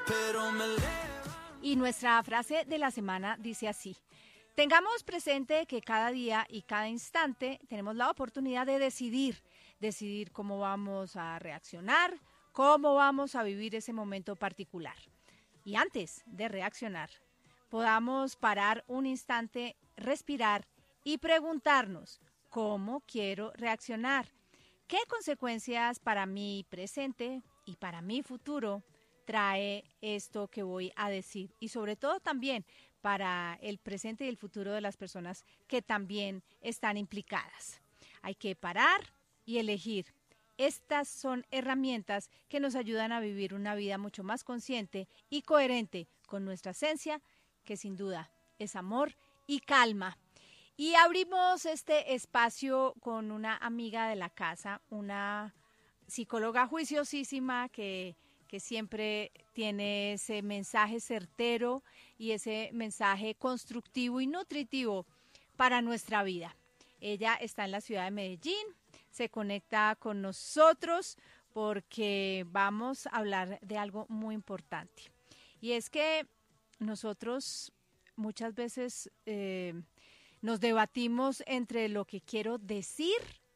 Y nuestra frase de la semana dice así: tengamos presente que cada día y cada instante tenemos la oportunidad de decidir cómo vamos a reaccionar, cómo vamos a vivir ese momento particular. Y antes de reaccionar, podamos parar un instante, respirar y preguntarnos: ¿cómo quiero reaccionar? ¿Qué consecuencias para mi presente y para mi futuro trae esto que voy a decir? Y sobre todo también para el presente y el futuro de las personas que también están implicadas. Hay que parar y elegir. Estas son herramientas que nos ayudan a vivir una vida mucho más consciente y coherente con nuestra esencia, que sin duda es amor y calma. Y abrimos este espacio con una amiga de la casa, una psicóloga juiciosísima que siempre tiene ese mensaje certero y ese mensaje constructivo y nutritivo para nuestra vida. Ella está en la ciudad de Medellín, se conecta con nosotros porque vamos a hablar de algo muy importante. Y es que nosotros muchas veces nos debatimos entre lo que quiero decir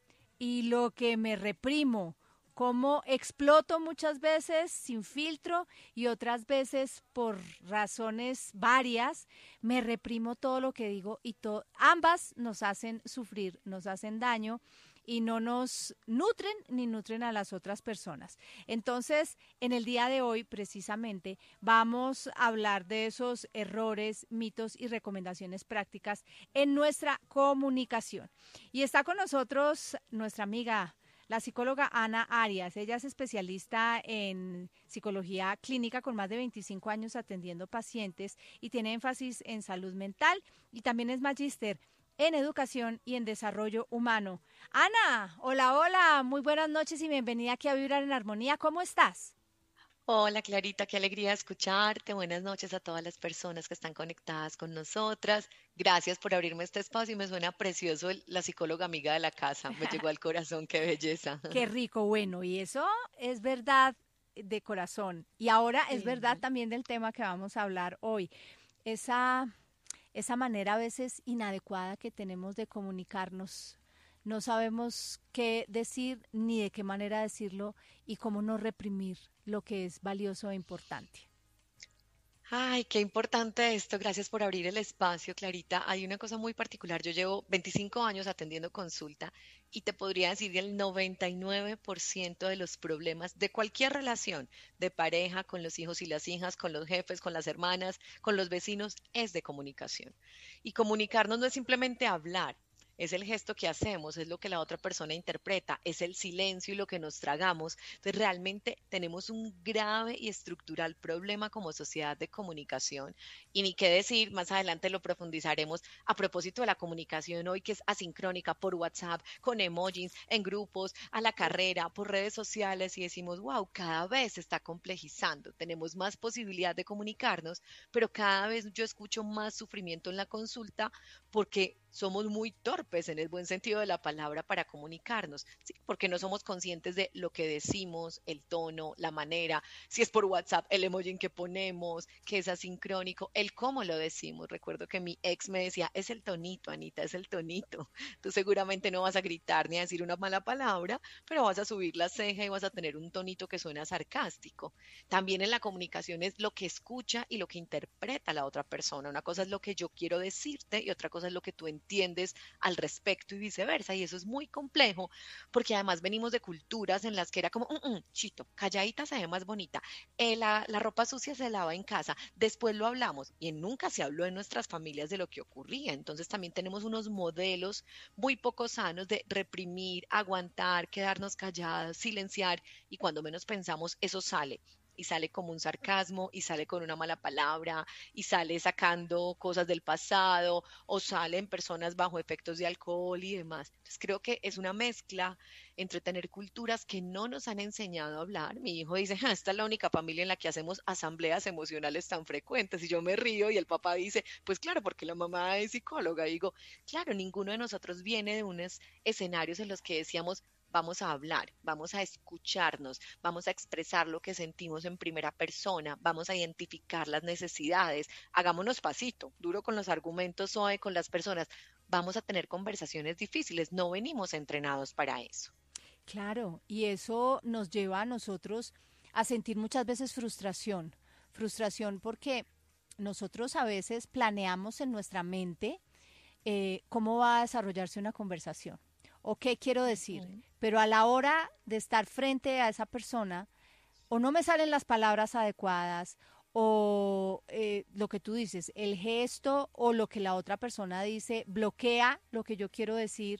y lo que me reprimo. Cómo exploto muchas veces sin filtro y otras veces por razones varias me reprimo todo lo que digo y ambas nos hacen sufrir, nos hacen daño y no nos nutren ni nutren a las otras personas. Entonces, en el día de hoy, precisamente, vamos a hablar de esos errores, mitos y recomendaciones prácticas en nuestra comunicación. Y está con nosotros nuestra amiga, la psicóloga Ana Arias. Ella es especialista en psicología clínica con más de 25 años atendiendo pacientes y tiene énfasis en salud mental y también es magíster en educación y en desarrollo humano. Ana, hola, hola, muy buenas noches y bienvenida aquí a Vibrar en Armonía. ¿Cómo estás? Hola Clarita, qué alegría escucharte. Buenas noches a todas las personas que están conectadas con nosotras. Gracias por abrirme este espacio y me suena precioso la psicóloga amiga de la casa. Me llegó al corazón, qué belleza. Qué rico, bueno, y eso es verdad de corazón. Y ahora es verdad Sí. también del tema que vamos a hablar hoy. Esa esa manera a veces inadecuada que tenemos de comunicarnos. No sabemos qué decir ni de qué manera decirlo y cómo no reprimir lo que es valioso e importante. Ay, qué importante esto. Gracias por abrir el espacio, Clarita. Hay una cosa muy particular. Yo llevo 25 años atendiendo consulta y te podría decir que el 99% de los problemas de cualquier relación, de pareja, con los hijos y las hijas, con los jefes, con las hermanas, con los vecinos, es de comunicación. Y comunicarnos no es simplemente hablar. Es el gesto que hacemos, es lo que la otra persona interpreta, es el silencio y lo que nos tragamos. Entonces, realmente tenemos un grave y estructural problema como sociedad de comunicación. Y ni qué decir, más adelante lo profundizaremos a propósito de la comunicación hoy, que es asincrónica por WhatsApp, con emojis, en grupos, a la carrera, por redes sociales, y decimos, wow, cada vez se está complejizando. Tenemos más posibilidad de comunicarnos, pero cada vez yo escucho más sufrimiento en la consulta porque somos muy torpes en el buen sentido de la palabra para comunicarnos, ¿sí? Porque no somos conscientes de lo que decimos, el tono, la manera, si es por WhatsApp, el emoji en que ponemos, que es asincrónico, el cómo lo decimos. Recuerdo que mi ex me decía, es el tonito, Anita, es el tonito. Tú seguramente no vas a gritar ni a decir una mala palabra, pero vas a subir la ceja y vas a tener un tonito que suena sarcástico. También en la comunicación es lo que escucha y lo que interpreta la otra persona. Una cosa es lo que yo quiero decirte y otra cosa es lo que tú entiendes al respecto y viceversa. Y eso es muy complejo porque además venimos de culturas en las que era como, chito, calladita se ve más bonita, la ropa sucia se lava en casa, después lo hablamos y nunca se habló en nuestras familias de lo que ocurría. Entonces también tenemos unos modelos muy poco sanos de reprimir, aguantar, quedarnos callados, silenciar y cuando menos pensamos eso sale y sale como un sarcasmo y sale con una mala palabra y sale sacando cosas del pasado o salen personas bajo efectos de alcohol y demás. Entonces creo que es una mezcla entre tener culturas que no nos han enseñado a hablar. Mi hijo dice, esta es la única familia en la que hacemos asambleas emocionales tan frecuentes y yo me río y el papá dice, pues claro, porque la mamá es psicóloga. Y digo, claro, ninguno de nosotros viene de unos escenarios en los que decíamos, vamos a hablar, vamos a escucharnos, vamos a expresar lo que sentimos en primera persona, vamos a identificar las necesidades, hagámonos pasito, duro con los argumentos, suave con las personas, vamos a tener conversaciones difíciles, no venimos entrenados para eso. Claro, y eso nos lleva a nosotros a sentir muchas veces frustración. Frustración porque nosotros a veces planeamos en nuestra mente cómo va a desarrollarse una conversación o qué quiero decir, Ujú. pero a la hora de estar frente a esa persona, o no me salen las palabras adecuadas, o lo que tú dices, el gesto o lo que la otra persona dice bloquea lo que yo quiero decir,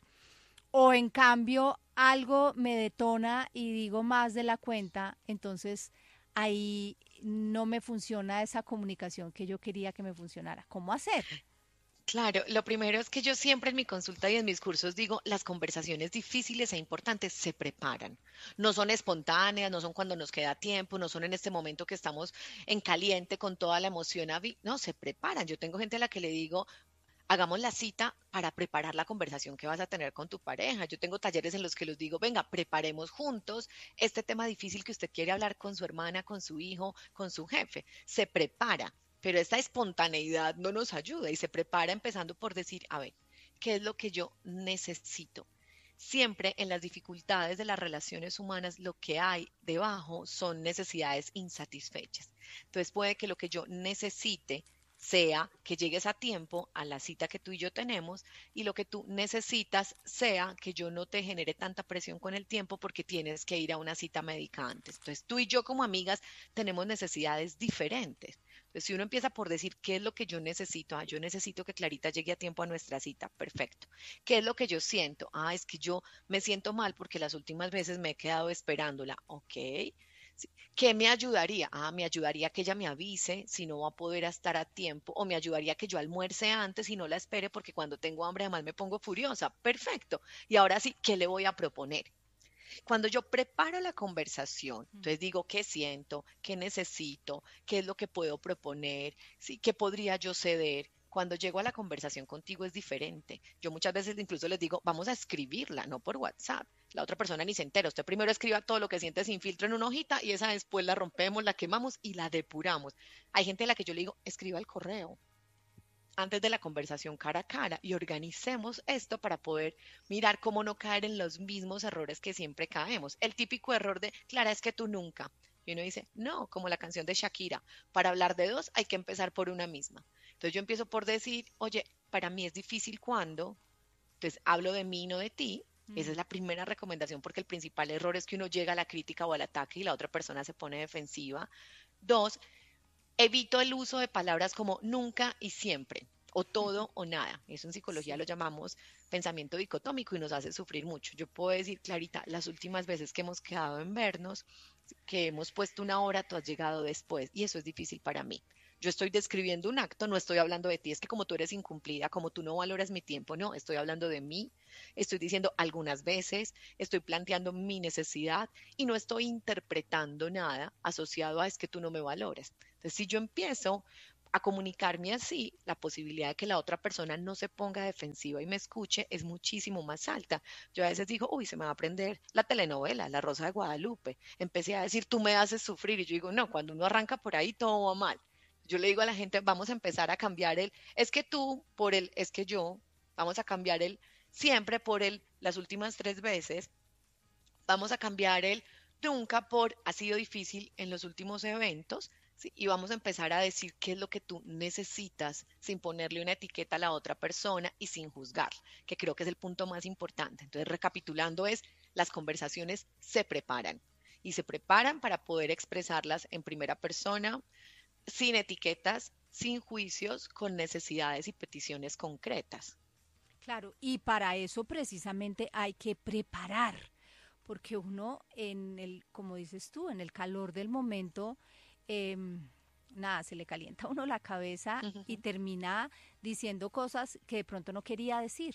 o en cambio algo me detona y digo más de la cuenta, entonces ahí no me funciona esa comunicación que yo quería que me funcionara. ¿Cómo hacer? Claro, lo primero es que yo siempre en mi consulta y en mis cursos digo, las conversaciones difíciles e importantes se preparan. No son espontáneas, no son cuando nos queda tiempo, no son en este momento que estamos en caliente con toda la emoción. No, se preparan. Yo tengo gente a la que le digo, hagamos la cita para preparar la conversación que vas a tener con tu pareja. Yo tengo talleres en los que les digo, venga, preparemos juntos este tema difícil que usted quiere hablar con su hermana, con su hijo, con su jefe. Se prepara, pero esta espontaneidad no nos ayuda y se prepara empezando por decir, a ver, ¿qué es lo que yo necesito? Siempre en las dificultades de las relaciones humanas lo que hay debajo son necesidades insatisfechas. Entonces puede que lo que yo necesite sea que llegues a tiempo a la cita que tú y yo tenemos y lo que tú necesitas sea que yo no te genere tanta presión con el tiempo porque tienes que ir a una cita médica antes. Entonces tú y yo como amigas tenemos necesidades diferentes. Entonces si uno empieza por decir qué es lo que yo necesito, yo necesito que Clarita llegue a tiempo a nuestra cita, perfecto. ¿Qué es lo que yo siento? Es que yo me siento mal porque las últimas veces me he quedado esperándola, ok. Sí. ¿Qué me ayudaría? Me ayudaría que ella me avise si no va a poder estar a tiempo, o me ayudaría que yo almuerce antes y no la espere porque cuando tengo hambre además me pongo furiosa. Perfecto. Y ahora sí, ¿qué le voy a proponer? Cuando yo preparo la conversación, entonces digo qué siento, qué necesito, qué es lo que puedo proponer, ¿sí? ¿Qué podría yo ceder? Cuando llego a la conversación contigo es diferente. Yo muchas veces incluso les digo, vamos a escribirla, no por WhatsApp. La otra persona ni se entera. Usted primero escriba todo lo que siente sin filtro en una hojita y esa después la rompemos, la quemamos y la depuramos. Hay gente a la que yo le digo, escriba el correo antes de la conversación cara a cara y organicemos esto para poder mirar cómo no caer en los mismos errores que siempre caemos. El típico error de, Clara, es que tú nunca. Y uno dice, no, como la canción de Shakira, para hablar de dos hay que empezar por una misma. Entonces yo empiezo por decir, oye, para mí es difícil cuando, entonces hablo de mí, no de ti. Esa Mm. es la primera recomendación porque el principal error es que uno llega a la crítica o al ataque y la otra persona se pone defensiva. Dos, evito el uso de palabras como nunca y siempre, o todo o nada. Eso en psicología lo Sí. llamamos pensamiento dicotómico y nos hace sufrir mucho. Yo puedo decir, Clarita, las últimas veces que hemos quedado en vernos, que hemos puesto una hora, tú has llegado después y eso es difícil para mí. Yo estoy describiendo un acto, no estoy hablando de ti, es que como tú eres incumplida, como tú no valoras mi tiempo, no, estoy hablando de mí, estoy diciendo algunas veces, estoy planteando mi necesidad y no estoy interpretando nada asociado a es que tú no me valoras. Entonces, si yo empiezo a comunicarme así, la posibilidad de que la otra persona no se ponga defensiva y me escuche es muchísimo más alta. Yo a veces digo, uy, se me va a aprender la telenovela, La Rosa de Guadalupe. Empecé a decir, tú me haces sufrir. Y yo digo, no, cuando uno arranca por ahí, todo va mal. Yo le digo a la gente, vamos a empezar a cambiar es que tú, por el, es que yo, vamos a cambiar el, siempre por el, las últimas 3 veces, vamos a cambiar el nunca por ha sido difícil en los últimos eventos, ¿sí? Y vamos a empezar a decir qué es lo que tú necesitas sin ponerle una etiqueta a la otra persona y sin juzgar, que creo que es el punto más importante. Entonces, recapitulando es, las conversaciones se preparan y se preparan para poder expresarlas en primera persona, sin etiquetas, sin juicios, con necesidades y peticiones concretas. Claro, y para eso precisamente hay que preparar, porque uno en el, como dices tú, en el calor del momento, nada, se le calienta a uno la cabeza y termina diciendo cosas que de pronto no quería decir,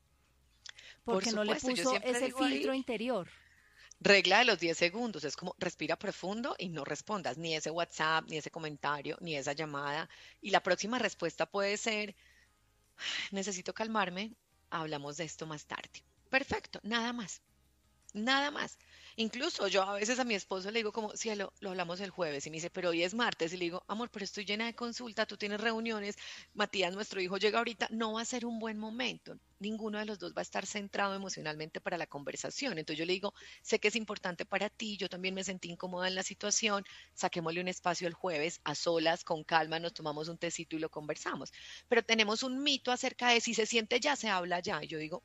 Por porque no le supuesto, yo puso siempre ese digo ahí, filtro interior. regla de los 10 segundos, es como respira profundo y no respondas ni ese WhatsApp, ni ese comentario, ni esa llamada. Y la próxima respuesta puede ser, necesito calmarme, hablamos de esto más tarde. Perfecto, nada más. nada más. Incluso yo a veces a mi esposo le digo como, cielo, lo hablamos el jueves y me dice, pero hoy es martes y le digo, amor, pero estoy llena de consulta, tú tienes reuniones, Matías, nuestro hijo llega ahorita, no va a ser un buen momento. Ninguno de los dos va a estar centrado emocionalmente para la conversación. Entonces yo le digo, sé que es importante para ti, yo también me sentí incómoda en la situación, saquémosle un espacio el jueves a solas, con calma, nos tomamos un tecito y lo conversamos. Pero tenemos un mito acerca de si se siente ya, se habla ya. Y yo digo,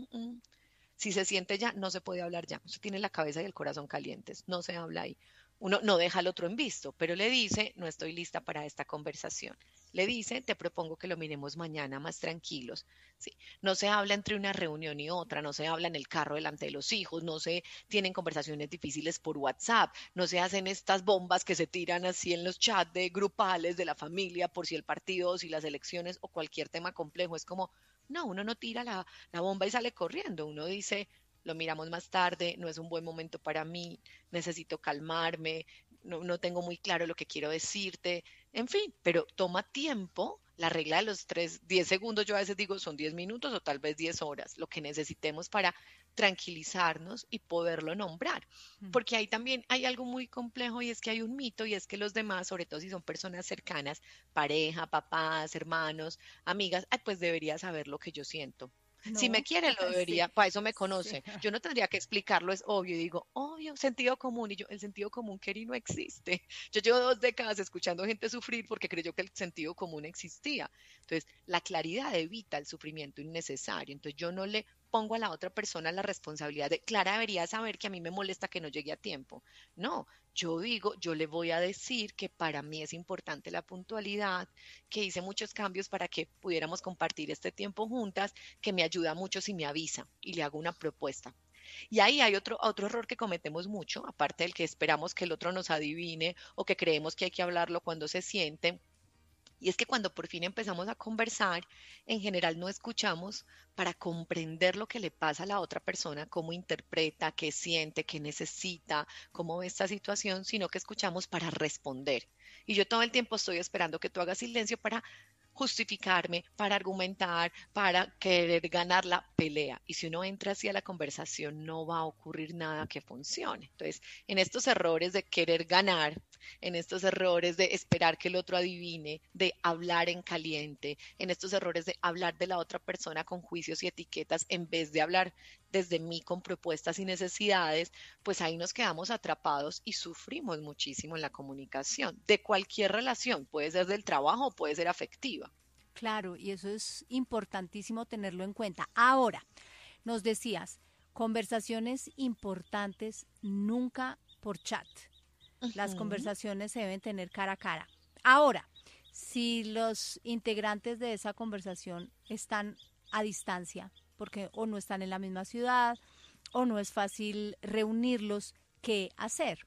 si se siente ya, no se puede hablar ya. Usted tiene la cabeza y el corazón calientes, no se habla ahí. Uno no deja al otro en visto, pero le dice, no estoy lista para esta conversación. Le dice, te propongo que lo miremos mañana más tranquilos. Sí. No se habla entre una reunión y otra, no se habla en el carro delante de los hijos, no se tienen conversaciones difíciles por WhatsApp, no se hacen estas bombas que se tiran así en los chats de grupales de la familia por si el partido, o si las elecciones o cualquier tema complejo. Es como, no, uno no tira la bomba y sale corriendo. Uno dice, lo miramos más tarde, no es un buen momento para mí, necesito calmarme, no tengo muy claro lo que quiero decirte, en fin, pero toma tiempo. La regla de los 10 segundos, yo a veces digo, son 10 minutos o tal vez 10 horas, lo que necesitemos para tranquilizarnos y poderlo nombrar. Mm. Porque ahí también hay algo muy complejo y es que hay un mito y es que los demás, sobre todo si son personas cercanas, pareja, papás, hermanos, amigas, ay, pues debería saber lo que yo siento. Si me No, quiere, lo sí, debería, para eso me sí. conoce. Yo no tendría que explicarlo, es obvio. Y digo, obvio, sentido común. Y yo, el sentido común, Keri, no existe. Yo llevo 2 décadas escuchando gente sufrir porque creyó que el sentido común existía. Entonces, la claridad evita el sufrimiento innecesario. Entonces, yo no le pongo a la otra persona la responsabilidad de, Clara debería saber que a mí me molesta que no llegue a tiempo. No, yo digo, yo le voy a decir que para mí es importante la puntualidad, que hice muchos cambios para que pudiéramos compartir este tiempo juntas, que me ayuda mucho si me avisa y le hago una propuesta. Y ahí hay otro error que cometemos mucho, aparte del que esperamos que el otro nos adivine o que creemos que hay que hablarlo cuando se siente. Y es que cuando por fin empezamos a conversar, en general no escuchamos para comprender lo que le pasa a la otra persona, cómo interpreta, qué siente, qué necesita, cómo ve esta situación, sino que escuchamos para responder. Y yo todo el tiempo estoy esperando que tú hagas silencio para justificarme, para argumentar, para querer ganar la pelea. Y si uno entra así a la conversación, no va a ocurrir nada que funcione. Entonces, en estos errores de querer ganar, en estos errores de esperar que el otro adivine, de hablar en caliente, en estos errores de hablar de la otra persona con juicios y etiquetas en vez de hablar desde mí con propuestas y necesidades, pues ahí nos quedamos atrapados y sufrimos muchísimo en la comunicación, de cualquier relación, puede ser del trabajo, puede ser afectiva. Claro, y eso es importantísimo tenerlo en cuenta. Ahora, nos decías, conversaciones importantes nunca por chat. Las Ujú. conversaciones se deben tener cara a cara. Ahora, si los integrantes de esa conversación están a distancia, porque o no están en la misma ciudad, o no es fácil reunirlos, ¿qué hacer?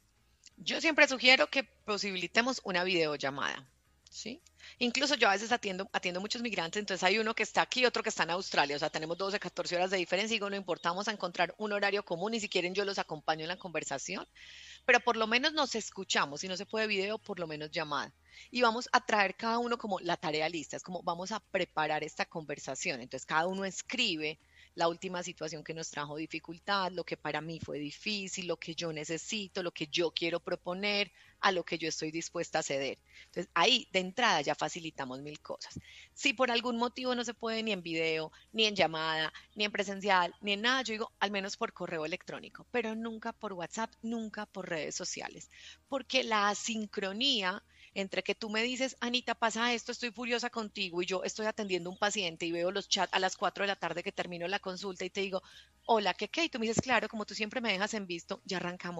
Yo siempre sugiero que posibilitemos una videollamada, ¿sí? Incluso yo a veces atiendo muchos migrantes, entonces hay uno que está aquí, otro que está en Australia, o sea, tenemos 12, 14 horas de diferencia y digo, no importamos a encontrar un horario común y si quieren yo los acompaño en la conversación, pero por lo menos nos escuchamos, si no se puede video, por lo menos llamada. Y vamos a traer cada uno como la tarea lista, es como vamos a preparar esta conversación. Entonces cada uno escribe la última situación que nos trajo dificultad, lo que para mí fue difícil, lo que yo necesito, lo que yo quiero proponer, a lo que yo estoy dispuesta a ceder. Entonces ahí de entrada ya facilitamos mil cosas. Si por algún motivo no se puede ni en video, ni en llamada, ni en presencial, ni en nada, yo digo al menos por correo electrónico, pero nunca por WhatsApp, nunca por redes sociales, porque la asincronía entre que tú me dices, Anita, pasa esto, estoy furiosa contigo y yo estoy atendiendo un paciente y veo los chats a las 4 de la tarde que termino la consulta y te digo, hola, ¿qué qué? Y tú me dices, claro, como tú siempre me dejas en visto, ya arrancamos